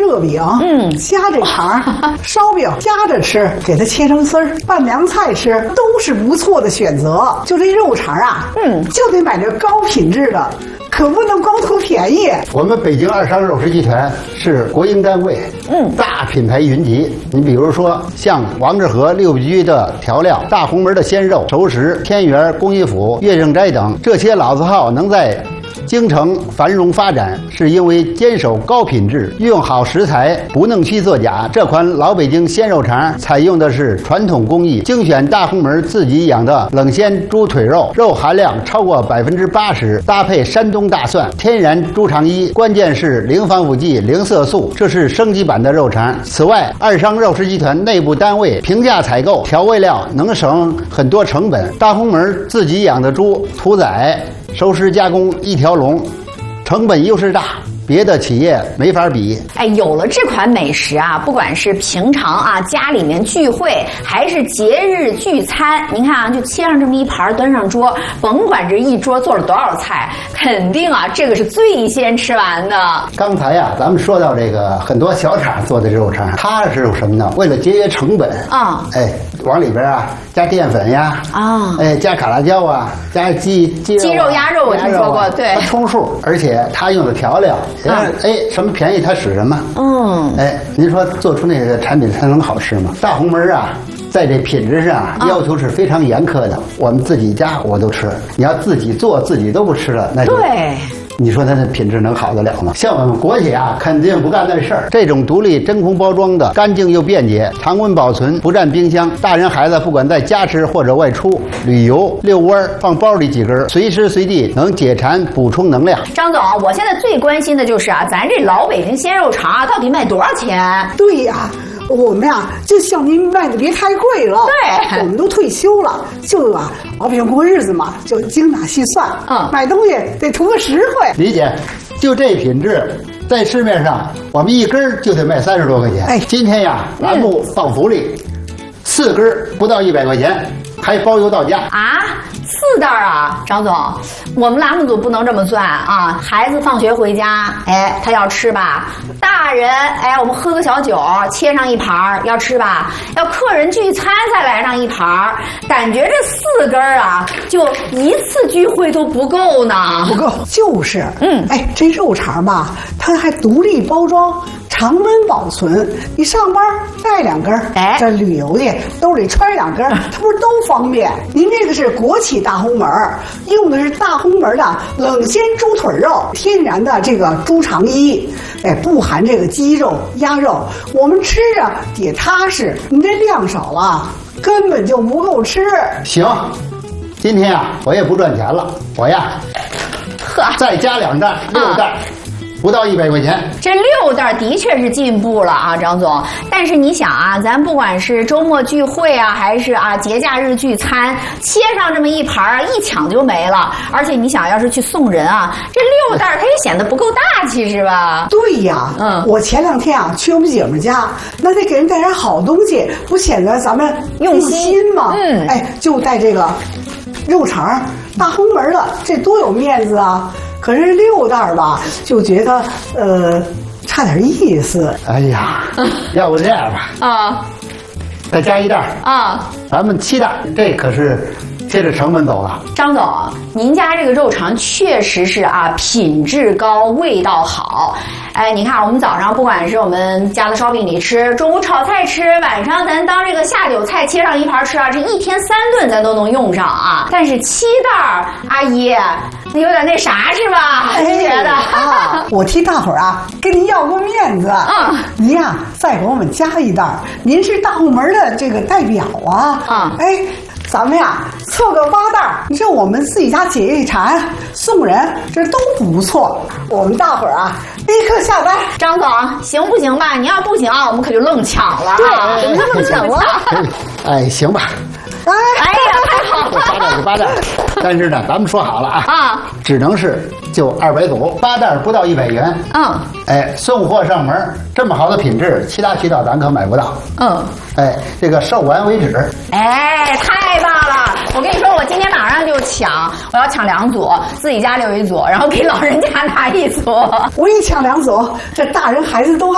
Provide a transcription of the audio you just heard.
热饼，夹着肠；烧饼夹着吃，给它切成丝儿，拌凉菜吃，都是不错的选择。就这肉肠啊，就得买这高品质的。可不能光图便宜。 我们北京二商肉食集团是国营单位，大品牌云集。你比如说像王致和六必居的调料、大红门的鲜肉、熟食、天元、工艺府、乐正斋等这些老字号能在京城繁荣发展，是因为坚守高品质，用好食材，不弄虚作假。这款老北京鲜肉肠采用的是传统工艺，精选大红门自己养的冷鲜猪腿肉，肉含量超过80%，搭配山东大蒜、天然猪肠衣，关键是零防腐剂、零色素，这是升级版的肉肠。此外，二商肉食集团内部单位平价采购调味料，能省很多成本。大红门自己养的猪屠宰、熟食加工一条龙，成本优势大，别的企业没法比。 哎，有了这款美食啊，不管是平常啊家里面聚会，还是节日聚餐，您看啊，就切上这么一盘端上桌，甭管这一桌做了多少菜，肯定啊这个是最先吃完的。 刚才呀，咱们说到这个很多小厂做的肉肠，它是有什么呢？为了节约成本往里边啊加淀粉呀，加卡拉椒啊，加鸡肉、 鸭肉，我听说过，对， 它充数，而且它用的调料，什么便宜它使什么，您说做出那个产品才能好吃吗？大红门啊，在这品质上要求是非常严苛的，我们自己家我都吃，你要自己做自己都不吃了，那就对。 你说它的品质能好得了吗？像我们国企啊，肯定不干那事儿。这种独立真空包装的，干净又便捷，常温保存，不占冰箱。大人孩子不管在家吃或者外出旅游、遛弯儿，放包里几根，随时随地能解馋补充能量。 张总，我现在最关心的就是啊，咱这老北京鲜肉肠啊，到底卖多少钱？ 对呀。我们呀，就像您卖的别太贵了。 对， 我们都退休了，就啊，老百姓过日子嘛，就精打细算。买东西得图个实惠。 理解，就这品质，在市面上我们一根就得卖30多块钱。今天呀，栏目放福利，4根不到100块钱，还包邮到家啊！4袋啊，张总，我们栏目组不能这么算啊！孩子放学回家，他要吃吧；大人，我们喝个小酒，切上一盘，要吃吧；要客人聚餐再来上一盘，感觉这4根啊，就一次聚会都不够呢。 不够，就是，这肉肠吧，它还独立包装。常温保存，你上班带2根，这旅游去兜里揣2根，它不是都方便？您这个是国企大红门，用的是大红门的冷鲜猪腿肉，天然的这个猪肠衣，不含这个鸡肉、鸭肉，我们吃着也踏实。你这量少了，根本就不够吃。 行，今天啊，我也不赚钱了，我呀，再加2袋，6袋。不到100块钱， 这6袋的确是进步了啊，张总。但是你想啊，咱不管是周末聚会啊，还是啊节假日聚餐，切上这么一盘啊，一抢就没了。而且你想要是去送人啊，这6袋它也显得不够大气，是吧？ 对呀，我前2天啊去我们姐们家，那得给人带点好东西，不显得咱们用心吗？就带这个肉肠，大红门的，这多有面子啊！可是6袋吧，就觉得差点意思。 哎呀，要不这样吧，再加1袋咱们7袋，这可是接着成本走了。 张总，您家这个肉肠确实是啊，品质高，味道好。你看我们早上不管是我们家的烧饼里吃，中午炒菜吃，晚上咱当这个下酒菜切上一盘吃啊，这1天3顿咱都能用上啊。但是7袋，阿姨，那有点那啥是吧？您觉得？ 我替大伙儿啊跟您要个面子。您呀再给我们加1袋，您是大红门的这个代表啊。咱们呀凑个8袋，你说我们自己家解一馋，送人这都不错。我们大伙儿啊立刻下单。 张总，行不行吧？你要不行啊，我们可就愣抢了。 对，怎么愣抢了？ 行吧。 哎呀，太好了 ！8袋，但是呢，咱们说好了啊，只能是就200组，8袋不到100元。送货上门，这么好的品质，其他渠道咱可买不到。这个售完为止。 太棒了！我跟你说，我今天马上就抢，我要抢2组，自己家留1组，然后给老人家拿1组。 我也抢2组，这大人孩子都爱。